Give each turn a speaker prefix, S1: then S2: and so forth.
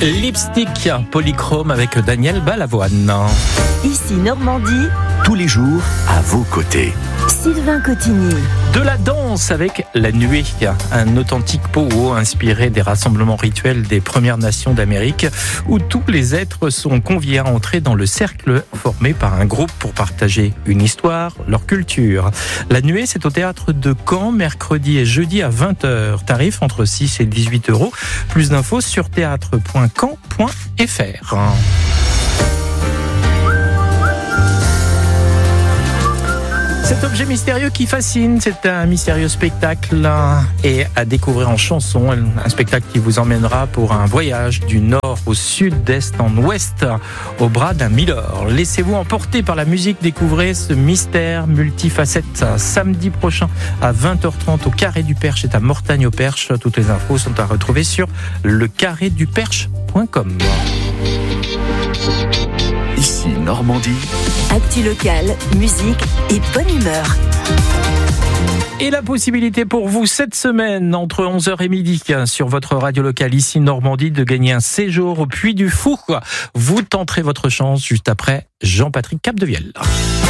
S1: Lipstick polychrome avec Daniel Balavoine.
S2: Ici Normandie,
S3: tous les jours à vos côtés.
S2: Sylvain Cotigny.
S1: De la danse avec La Nuée, un authentique pogo inspiré des rassemblements rituels des Premières Nations d'Amérique où tous les êtres sont conviés à entrer dans le cercle formé par un groupe pour partager une histoire, leur culture. La Nuée, c'est au théâtre de Caen, mercredi et jeudi à 20h. Tarif entre 6 et 18 euros. Plus d'infos sur théâtre.caen.fr. Cet objet mystérieux qui fascine, c'est un mystérieux spectacle et à découvrir en chanson. Un spectacle qui vous emmènera pour un voyage du nord au sud, d'est en ouest, au bras d'un Milord. Laissez-vous emporter par la musique, découvrez ce mystère multifacette. Samedi prochain à 20h30 au Carré du Perche, c'est à Mortagne-au-Perche. Toutes les infos sont à retrouver sur lecarréduperche.com.
S3: Ici Normandie.
S2: Actu locale, musique et bonne humeur.
S1: Et la possibilité pour vous cette semaine, entre 11h et midi, sur votre radio locale ici Normandie, de gagner un séjour au Puy du Fou. Vous tenterez votre chance juste après Jean-Patrick Capdevielle.